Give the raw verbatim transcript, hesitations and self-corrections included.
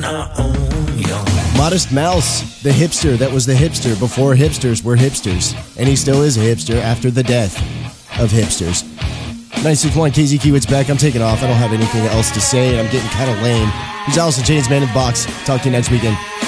our own, yo. Modest Mouse, the hipster that was the hipster before hipsters were hipsters. And he still is a hipster after the death of hipsters. ninety-six point one K Z Q, it's back. I'm taking off. I don't have anything else to say, and I'm getting kind of lame. He's Alice in Chains, Man in the Box. Talk to you next weekend.